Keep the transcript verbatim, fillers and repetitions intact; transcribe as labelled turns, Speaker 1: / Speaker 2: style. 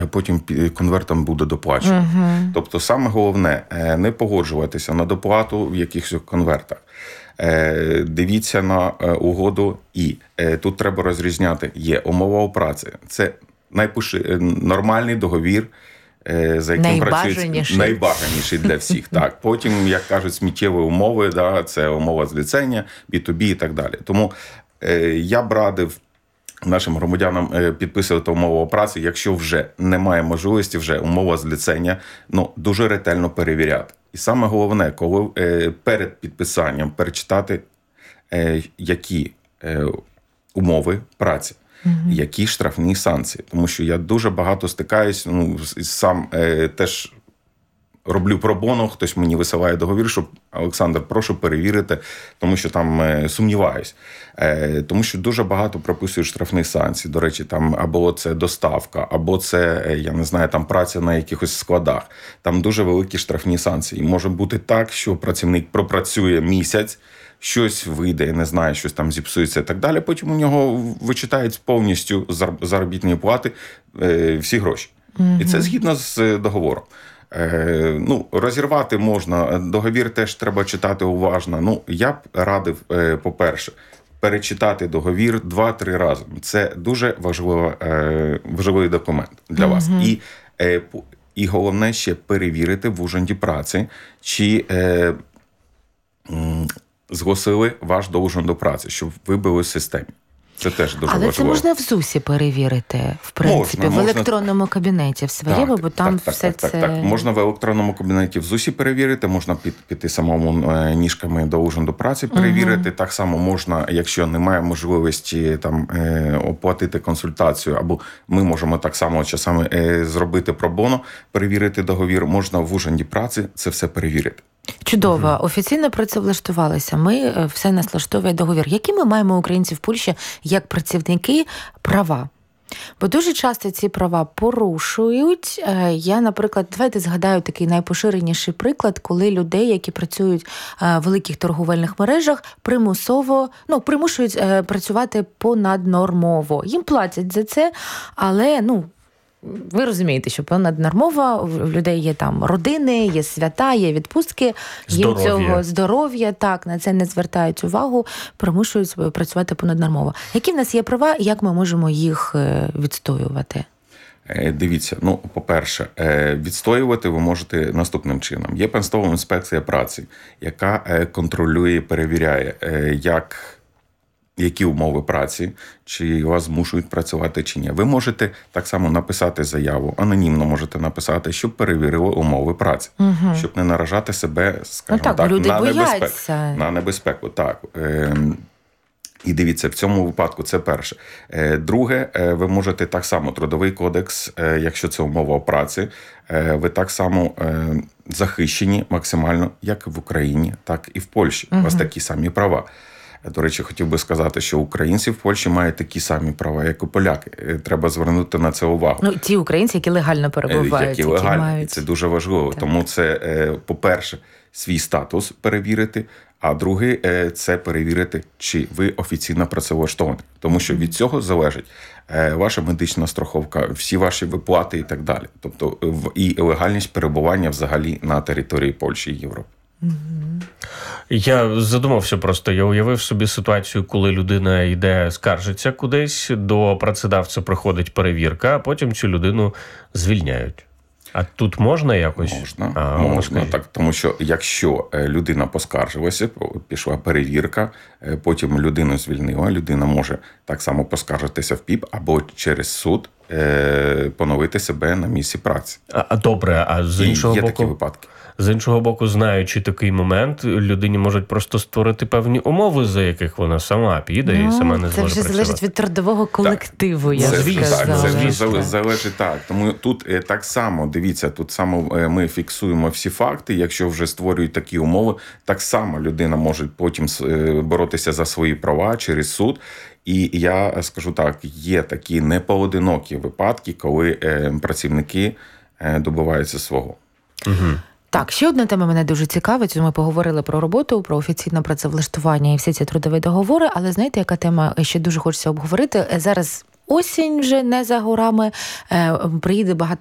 Speaker 1: потім конвертом буде доплачено. Uh-huh. Тобто саме головне – не погоджуватися на доплату в якихось конвертах. Дивіться на угоду і тут треба розрізняти. Є умова праці. Це найпоши... нормальний договір, за яким працюють найбажаніший для всіх. Так. Потім, як кажуть, сміттєві умови, да, це умова зліцення, бі ту бі і так далі. Тому я б радив нашим громадянам підписувати умову праці, якщо вже немає можливості, вже умова зліцення, ну, дуже ретельно перевіряти. І саме головне, коли перед підписанням перечитати, які умови праці, угу. які штрафні санкції. Тому що я дуже багато стикаюсь, ну, сам теж роблю пробоно, хтось мені висилає договір, що Олександр, прошу перевірити, тому що там е, сумніваюсь. Е, тому що дуже багато прописують штрафних санкцій. До речі, там або це доставка, або це, е, я не знаю, там праця на якихось складах. Там дуже великі штрафні санкції. І може бути так, що працівник пропрацює місяць, щось вийде, я не знаю, щось там зіпсується і так далі. Потім у нього вичитають повністю заробітної плати е, всі гроші. Mm-hmm. І це згідно з договором. Е, ну, розірвати можна, договір теж треба читати уважно. Ну, я б радив, е, по-перше, перечитати договір два-три рази. Це дуже важливо, е, важливий документ для вас. Mm-hmm. І, е, і головне ще перевірити в уrzędzie праці, чи е, м, зголосили ваш договір до праці, щоб ви були в системі. Це теж дуже
Speaker 2: Але
Speaker 1: важливо.
Speaker 2: це можна в ЗУСі перевірити, в принципі,
Speaker 1: можна,
Speaker 2: в
Speaker 1: можна...
Speaker 2: електронному кабінеті в своєму, бо там
Speaker 1: так,
Speaker 2: все
Speaker 1: так,
Speaker 2: це...
Speaker 1: Так, так, можна в електронному кабінеті в ЗУСі перевірити, можна піти самому ніжками до уrzędu праці перевірити. Угу. Так само можна, якщо немає можливості там оплатити консультацію, або ми можемо так само часами зробити пробоно, перевірити договір, можна в уrzędzie праці це все перевірити.
Speaker 2: Чудово. Угу. Офіційно працевлаштувалися. Ми, все нас влаштовує договір. Які ми маємо, українці в Польщі, як працівники, права? Бо дуже часто ці права порушують. Я, наприклад, давайте згадаю такий найпоширеніший приклад, коли людей, які працюють в великих торговельних мережах, примусово, ну, примушують працювати понаднормово. Їм платять за це, але, ну, ви розумієте, що понаднормова, в людей є там родини, є свята, є відпустки, їм цього здоров'я, так, на це не звертають увагу, примушують працювати понаднормово. Які в нас є права і як ми можемо їх відстоювати?
Speaker 1: Дивіться, ну, по-перше, відстоювати ви можете наступним чином. Є Państwowa інспекція праці, яка контролює, перевіряє, як... які умови праці, чи вас змушують працювати, чи ні. Ви можете так само написати заяву, анонімно можете написати, щоб перевірили умови праці, угу. щоб не наражати себе, скажімо ну, так, так на небезпеку. На небезпеку, так. І дивіться, в цьому випадку це перше. Друге, ви можете так само, Трудовий кодекс, якщо це умова праці, ви так само захищені максимально як в Україні, так і в Польщі. Угу. У вас такі самі права. До речі, хотів би сказати, що українці в Польщі мають такі самі права, як і поляки. Треба звернути на це увагу.
Speaker 2: Ну, ті українці, які легально перебувають.
Speaker 1: Які легально,
Speaker 2: які мають...
Speaker 1: і це дуже важливо. Так. Тому це, по-перше, свій статус перевірити, а друге, це перевірити, чи ви офіційно працевлаштовані. Тому що від цього залежить ваша медична страховка, всі ваші виплати і так далі. Тобто і легальність перебування взагалі на території Польщі і Європи.
Speaker 3: Я задумався просто, я уявив собі ситуацію, коли людина йде, скаржиться кудись, до працедавця приходить перевірка, а потім цю людину звільняють. А тут можна якось?
Speaker 1: Можна,
Speaker 3: а,
Speaker 1: можна так, тому що якщо людина поскаржилася, пішла перевірка, потім людину звільнила, людина може так само поскаржитися в ПІП або через суд поновити себе на місці праці.
Speaker 3: А, а добре, а з іншого
Speaker 1: І є
Speaker 3: боку...
Speaker 1: такі випадки.
Speaker 3: З іншого боку, знаючи такий момент, людині можуть просто створити певні умови, за яких вона сама піде ну, і сама не зможе працювати.
Speaker 2: Це вже залежить від трудового колективу,
Speaker 1: так.
Speaker 2: я
Speaker 1: Звісно,
Speaker 2: сказала.
Speaker 1: Так, це залежить, залежить так. Тому тут так само, дивіться, тут само ми фіксуємо всі факти, якщо вже створюють такі умови, так само людина може потім боротися за свої права через суд. І я скажу так, є такі непоодинокі випадки, коли працівники добиваються свого.
Speaker 3: Угу.
Speaker 2: Так, ще одна тема мене дуже цікавить. Ми поговорили про роботу, про офіційне працевлаштування і всі ці трудові договори. Але знаєте, яка тема ще дуже хочеться обговорити? Зараз осінь вже не за горами, приїде багато